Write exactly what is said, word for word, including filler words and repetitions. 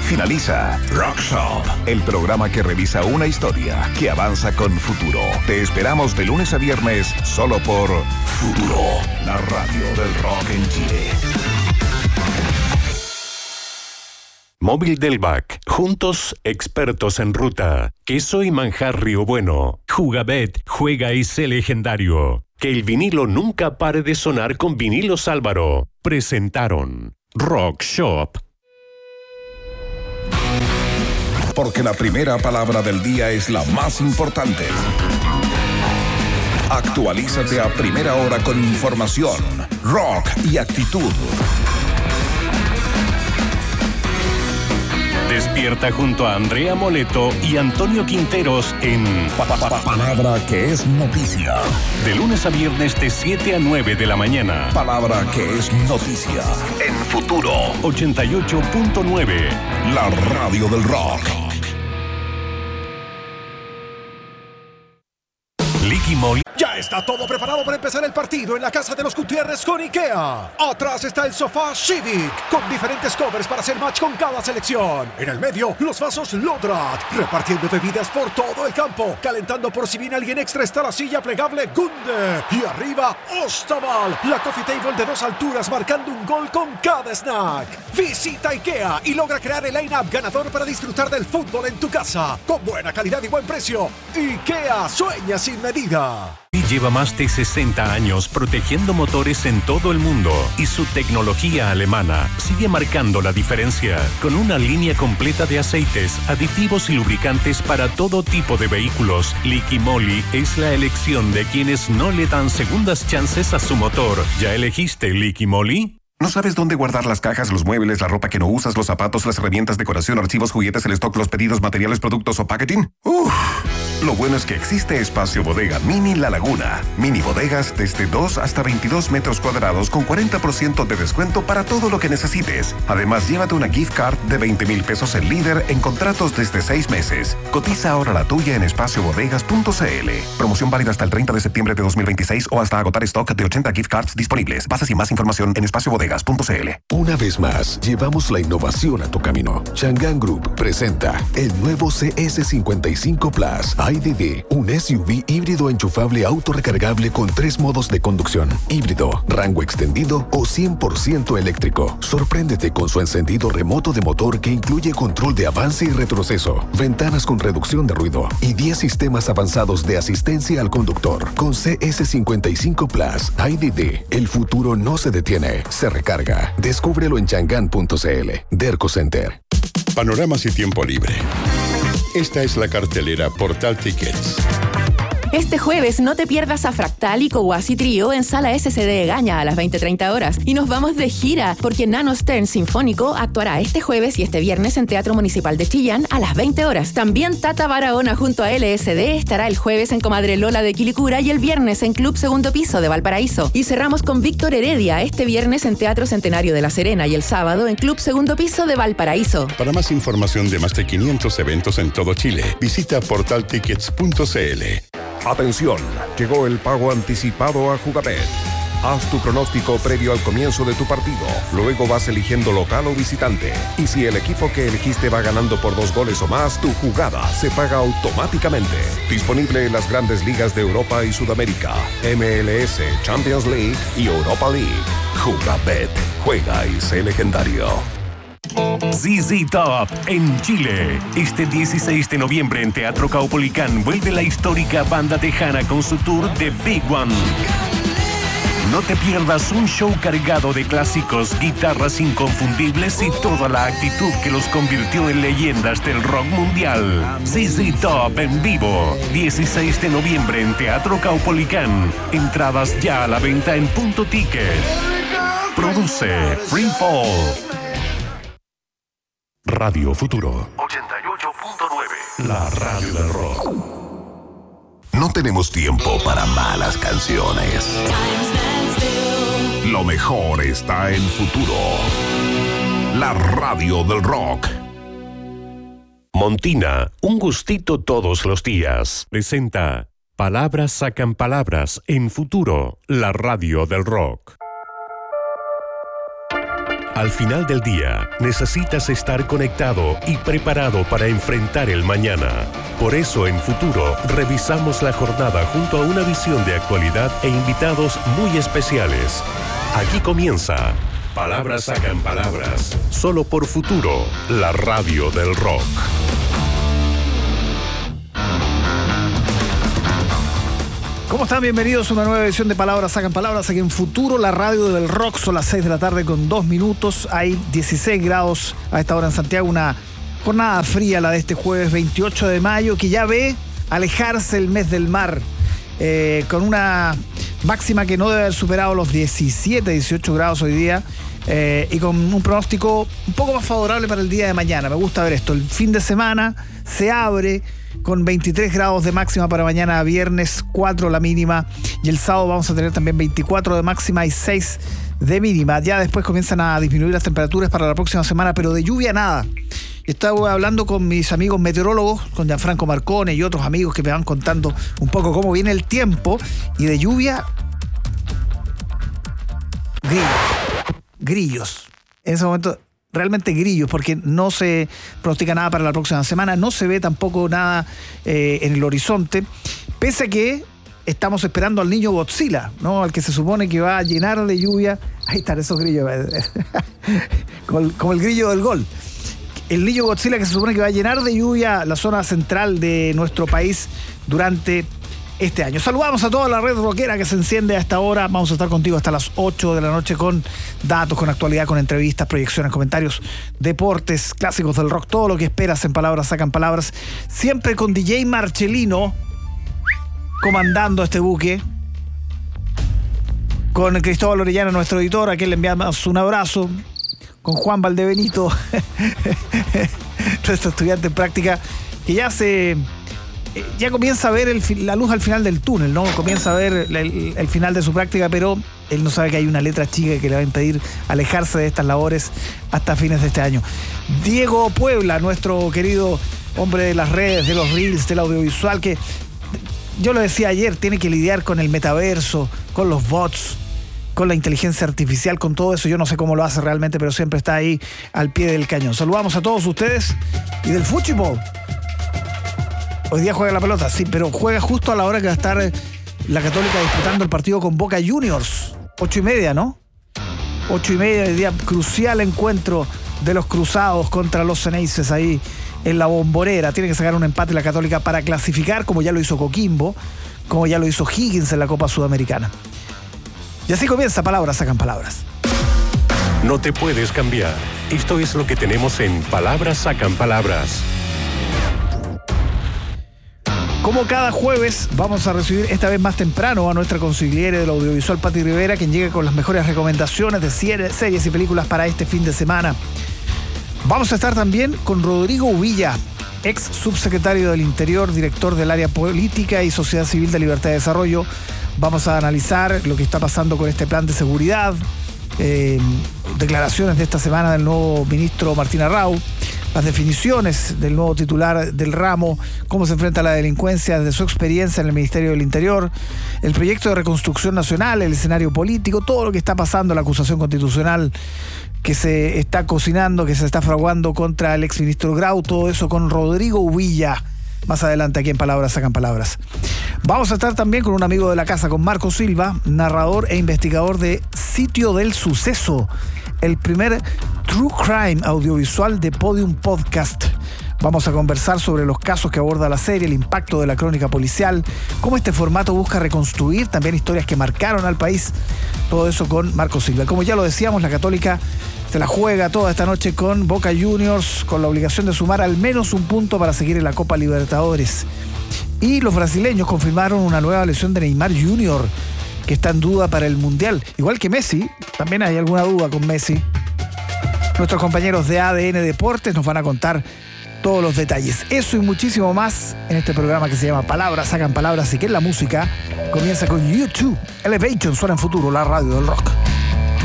finaliza Rock Shop, el programa que revisa una historia que avanza con futuro. Te esperamos de lunes a viernes solo por Futuro, la radio del rock en Chile. Móvil del Bac. Juntos, expertos en ruta. Queso y manjar Río Bueno. Jugabet, juega y sé legendario. Que el vinilo nunca pare de sonar con Vinilos Álvaro. Presentaron Rock Shop. Porque la primera palabra del día es la más importante. Actualízate a primera hora con información, rock y actitud. Despierta junto a Andrea Moleto y Antonio Quinteros en Pa- pa- pa- Palabra que es noticia. de lunes a viernes de siete a nueve de la mañana. Palabra que es noticia. En Futuro, ochenta y ocho punto nueve. la radio del rock. Liqui Moly. Ya está todo preparado para empezar el partido en la casa de los Gutiérrez con IKEA. Atrás está el sofá Civic, con diferentes covers para hacer match con cada selección. En el medio, los vasos Lodrat, repartiendo bebidas por todo el campo. Calentando por si viene alguien extra está la silla plegable Gunde. Y arriba, Ostaval, la coffee table de dos alturas marcando un gol con cada snack. Visita IKEA y logra crear el line-up ganador para disfrutar del fútbol en tu casa. Con buena calidad y buen precio. IKEA, sueña sin medida. Lleva más de sesenta años protegiendo motores en todo el mundo y su tecnología alemana sigue marcando la diferencia con una línea completa de aceites, aditivos y lubricantes para todo tipo de vehículos. Liqui Moly es la elección de quienes no le dan segundas chances a su motor. ¿Ya elegiste Liqui Moly? ¿No sabes dónde guardar las cajas, los muebles, la ropa que no usas, los zapatos, las herramientas, decoración, archivos, juguetes, el stock, los pedidos, materiales, productos o packaging? Uf. Lo bueno es que existe Espacio Bodega Mini La Laguna. Mini bodegas desde dos hasta veintidós metros cuadrados con cuarenta por ciento de descuento para todo lo que necesites. Además, llévate una gift card de veinte mil pesos el líder en contratos desde seis meses. Cotiza ahora la tuya en espacio bodegas punto c l. Promoción válida hasta el treinta de septiembre de dos mil veintiséis o hasta agotar stock de ochenta gift cards disponibles. Bases y más información en espacio bodegas punto c l. Una vez más, llevamos la innovación a tu camino. Chang'an Group presenta el nuevo C S cincuenta y cinco Plus I D D, un S U V híbrido enchufable autorrecargable con tres modos de conducción: híbrido, rango extendido o cien por ciento eléctrico. Sorpréndete con su encendido remoto de motor que incluye control de avance y retroceso, ventanas con reducción de ruido y diez sistemas avanzados de asistencia al conductor. Con C S cincuenta y cinco Plus I D D, el futuro no se detiene, se recarga. Descúbrelo en chang'an punto c l. Derco Center. Panoramas y tiempo libre. Esta es la cartelera Portal Tickets. Este jueves no te pierdas a Fractal y Kowasi Trio en Sala S C D Egaña a las veinte treinta horas. Y nos vamos de gira porque Nano Stern Sinfónico actuará este jueves y este viernes en Teatro Municipal de Chillán a las veinte horas. También Tata Barahona junto a L S D estará el jueves en Comadre Lola de Quilicura y el viernes en Club Segundo Piso de Valparaíso. Y cerramos con Víctor Heredia este viernes en Teatro Centenario de La Serena y el sábado en Club Segundo Piso de Valparaíso. Para más información de más de quinientos eventos en todo Chile, visita portal tickets punto c l. Atención, llegó el pago anticipado a Jugabet. Haz tu pronóstico previo al comienzo de tu partido. Luego vas eligiendo local o visitante. Y si el equipo que elegiste va ganando por dos goles o más, tu jugada se paga automáticamente. Disponible en las grandes ligas de Europa y Sudamérica, M L S, Champions League y Europa League. Jugabet, juega y sé legendario. Z Z Top en Chile. Este dieciséis de noviembre en Teatro Caupolicán vuelve la histórica banda tejana con su tour The Big One. No te pierdas un show cargado de clásicos, guitarras inconfundibles y toda la actitud que los convirtió en leyendas del rock mundial. Z Z Top en vivo, dieciséis de noviembre en Teatro Caupolicán. Entradas ya a la venta en Punto Ticket. Produce Free Fall. Radio Futuro ochenta y ocho punto nueve. La radio del rock. No tenemos tiempo para malas canciones. Lo mejor está en Futuro, la radio del rock. Montina, un gustito todos los días. Presenta Palabras sacan palabras en Futuro, la radio del rock. Al final del día, necesitas estar conectado y preparado para enfrentar el mañana. Por eso, en Futuro, revisamos la jornada junto a una visión de actualidad e invitados muy especiales. Aquí comienza Palabras Sacan Palabras, solo por Futuro, la radio del rock. ¿Cómo están? Bienvenidos a una nueva edición de Palabras Sacan Palabras aquí en Futuro, la radio del rock. Son las seis de la tarde con dos minutos. Hay dieciséis grados a esta hora en Santiago. Una jornada fría la de este jueves veintiocho de mayo que ya ve alejarse el mes del mar. Eh, con una máxima que no debe haber superado los diecisiete, dieciocho grados hoy día. Eh, y con un pronóstico un poco más favorable para el día de mañana. Me gusta ver esto. El fin de semana se abre con veintitrés grados de máxima para mañana viernes, cuatro la mínima, y el sábado vamos a tener también veinticuatro de máxima y seis de mínima. Ya después comienzan a disminuir las temperaturas para la próxima semana, pero de lluvia nada. Estaba hablando con mis amigos meteorólogos, con Gianfranco Marcone y otros amigos que me van contando un poco cómo viene el tiempo, y de lluvia, grillos, grillos. En ese momento realmente grillos, porque no se pronostica nada para la próxima semana, no se ve tampoco nada eh, en el horizonte, pese a que estamos esperando al niño Godzilla, ¿no? Al que se supone que va a llenar de lluvia. Ahí están esos grillos, como, como el grillo del gol. El niño Godzilla que se supone que va a llenar de lluvia la zona central de nuestro país durante este año. Saludamos a toda la red rockera que se enciende a esta hora. Vamos a estar contigo hasta las ocho de la noche con datos, con actualidad, con entrevistas, proyecciones, comentarios, deportes, clásicos del rock, todo lo que esperas en Palabras Sacan Palabras. Siempre con D J Marchelino comandando este buque. Con Cristóbal Orellana, nuestro editor, a quien le enviamos un abrazo. Con Juan Valdebenito, nuestro estudiante en práctica, que ya se... ya comienza a ver el, la luz al final del túnel, ¿no? Comienza a ver el, el final de su práctica, pero él no sabe que hay una letra chica que le va a impedir alejarse de estas labores hasta fines de este año. Diego Puebla, nuestro querido hombre de las redes, de los reels, del audiovisual, que yo lo decía ayer, tiene que lidiar con el metaverso, con los bots, con la inteligencia artificial, con todo eso. Yo no sé cómo lo hace realmente, pero siempre está ahí al pie del cañón. Saludamos a todos ustedes. Y del fútbol. Hoy día juega la pelota, sí, pero juega justo a la hora que va a estar la Católica disputando el partido con Boca Juniors. Ocho y media, ¿no? Ocho y media, el día crucial encuentro de los cruzados contra los Ceneices ahí en la Bombonera. Tiene que sacar un empate la Católica para clasificar, como ya lo hizo Coquimbo, como ya lo hizo Higgins en la Copa Sudamericana. Y así comienza Palabras Sacan Palabras. No te puedes cambiar. Esto es lo que tenemos en Palabras Sacan Palabras. Como cada jueves, vamos a recibir esta vez más temprano a nuestra consigliere del audiovisual, Pati Rivera, quien llega con las mejores recomendaciones de series y películas para este fin de semana. Vamos a estar también con Rodrigo Uvilla, ex subsecretario del Interior, director del área política y sociedad civil de Libertad y Desarrollo. Vamos a analizar lo que está pasando con este plan de seguridad, eh, declaraciones de esta semana del nuevo ministro Martín Arrau, las definiciones del nuevo titular del ramo, cómo se enfrenta a la delincuencia desde su experiencia en el Ministerio del Interior, el proyecto de reconstrucción nacional, el escenario político, todo lo que está pasando, la acusación constitucional que se está cocinando, que se está fraguando contra el exministro Grau, todo eso con Rodrigo Uvilla. Más adelante aquí en Palabras Sacan Palabras. Vamos a estar también con un amigo de la casa, con Marco Silva, narrador e investigador de Sitio del Suceso, el primer True Crime audiovisual de Podium Podcast. Vamos a conversar sobre los casos que aborda la serie, el impacto de la crónica policial, cómo este formato busca reconstruir también historias que marcaron al país. Todo eso con Marco Silva. Como ya lo decíamos, la Católica se la juega toda esta noche con Boca Juniors, con la obligación de sumar al menos un punto para seguir en la Copa Libertadores. Y los brasileños confirmaron una nueva lesión de Neymar junior, que está en duda para el Mundial. Igual que Messi, también hay alguna duda con Messi. Nuestros compañeros de A D N Deportes nos van a contar todos los detalles. Eso y muchísimo más en este programa que se llama Palabras Sacan Palabras, y que en la música comienza con YouTube. Elevation suena en Futuro, la radio del rock.